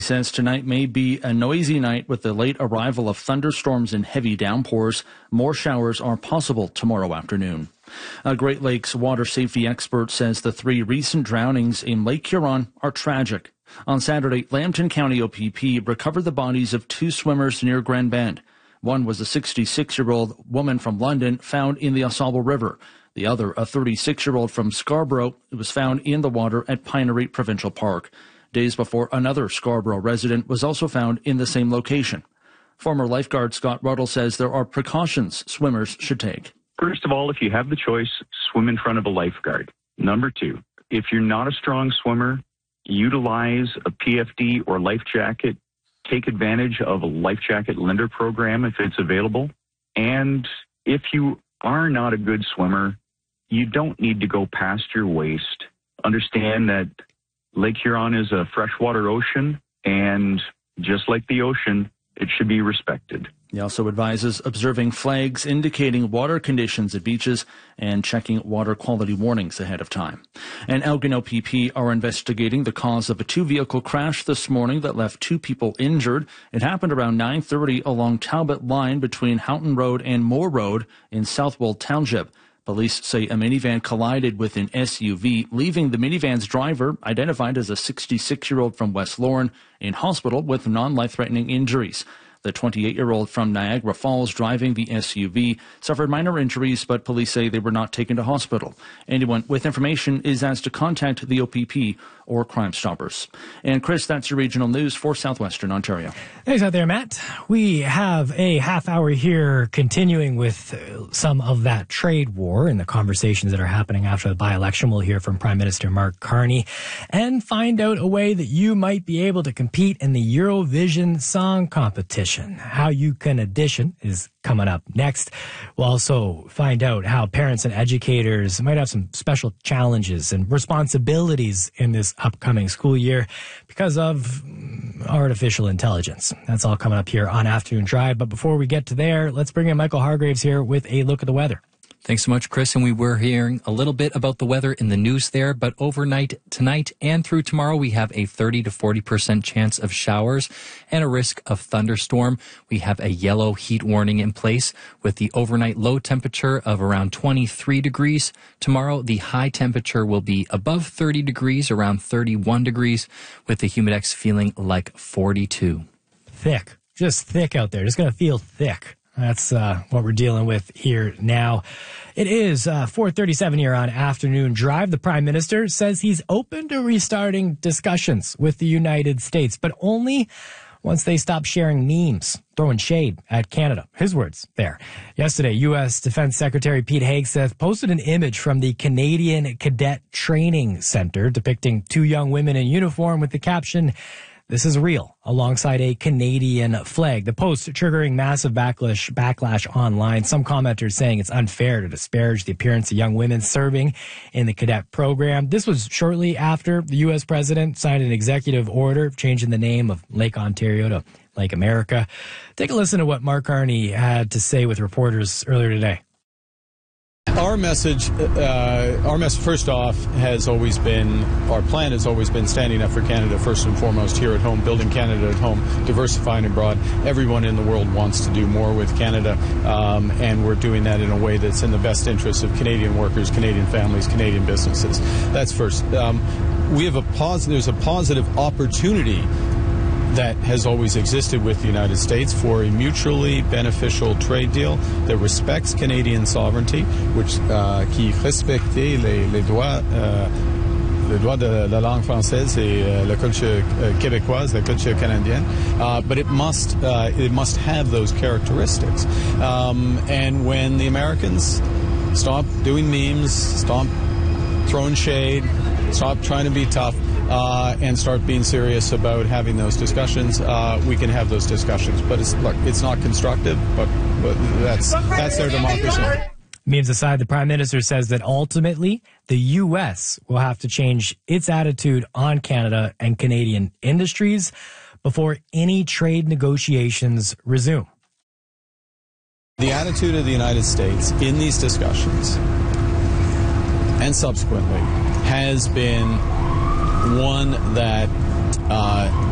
Says tonight may be a noisy night with the late arrival of thunderstorms and heavy downpours. More showers are possible tomorrow afternoon. A Great Lakes water safety expert says the 3 recent drownings in Lake Huron are tragic. On Saturday, Lambton County OPP recovered the bodies of 2 swimmers near Grand Bend. One was a 66-year-old woman from London found in the Ausable River. The other, a 36-year-old from Scarborough, was found in the water at Pinery Provincial Park. Days before, another Scarborough resident was also found in the same location. Former lifeguard Scott Ruddle says there are precautions swimmers should take. First of all, if you have the choice, swim in front of a lifeguard. Number 2, if you're not a strong swimmer, utilize a PFD or life jacket. Take advantage of a life jacket lender program if it's available. And if you are not a good swimmer, you don't need to go past your waist. Understand that Lake Huron is a freshwater ocean, and just like the ocean, it should be respected. He also advises observing flags indicating water conditions at beaches and checking water quality warnings ahead of time. And Elgin OPP are investigating the cause of a 2-vehicle crash this morning that left 2 people injured. It happened around 9:30 along Talbot Line between Houghton Road and Moore Road in Southwold Township. Police say a minivan collided with an SUV, leaving the minivan's driver, identified as a 66-year-old from West Lorne, in hospital with non-life-threatening injuries. The 28-year-old from Niagara Falls driving the SUV suffered minor injuries, but police say they were not taken to hospital. Anyone with information is asked to contact the OPP or Crime Stoppers. And Chris, that's your regional news for Southwestern Ontario. Thanks out there, Matt. We have a half hour here continuing with some of that trade war and the conversations that are happening after the by-election. We'll hear from Prime Minister Mark Carney and find out a way that you might be able to compete in the Eurovision Song Competition. How you can audition is coming up next. We'll also find out how parents and educators might have some special challenges and responsibilities in this upcoming school year because of artificial intelligence. That's all coming up here on Afternoon Drive. But before we get to there, let's bring in Michael Hargraves here with a look at the weather. Thanks so much, Chris. And we were hearing a little bit about the weather in the news there, but overnight tonight and through tomorrow, we have a 30 to 40% chance of showers and a risk of thunderstorm. We have a yellow heat warning in place with the overnight low temperature of around 23 degrees. Tomorrow, the high temperature will be above 30 degrees, around 31 degrees, with the humidex feeling like 42. Thick. Just thick out there. Just going to feel thick. That's what we're dealing with here now. It is 4:37 here on Afternoon Drive. The Prime Minister says he's open to restarting discussions with the United States, but only once they stop sharing memes, throwing shade at Canada. His words there. Yesterday, U.S. Defense Secretary Pete Hegseth posted an image from the Canadian Cadet Training Center depicting 2 young women in uniform with the caption, "This is real," alongside a Canadian flag. The post triggering massive backlash online. Some commenters saying it's unfair to disparage the appearance of young women serving in the cadet program. This was shortly after the U.S. president signed an executive order changing the name of Lake Ontario to Lake America. Take a listen to what Mark Carney had to say with reporters earlier today. Our message, first off, has always been, our plan has always been standing up for Canada first and foremost here at home, building Canada at home, diversifying abroad. Everyone in the world wants to do more with Canada, and we're doing that in a way that's in the best interest of Canadian workers, Canadian families, Canadian businesses. That's first. There's a positive opportunity that has always existed with the United States for a mutually beneficial trade deal that respects Canadian sovereignty, which qui respecte les droits de la langue française et la culture québécoise, la culture canadienne, but it must have those characteristics. And when the Americans stop doing memes, stop throwing shade, stop trying to be tough, and start being serious about having those discussions, we can have those discussions. But it's not constructive, but that's their democracy. Memes aside, the Prime Minister says that ultimately the U.S. will have to change its attitude on Canada and Canadian industries before any trade negotiations resume. The attitude of the United States in these discussions and subsequently has been one that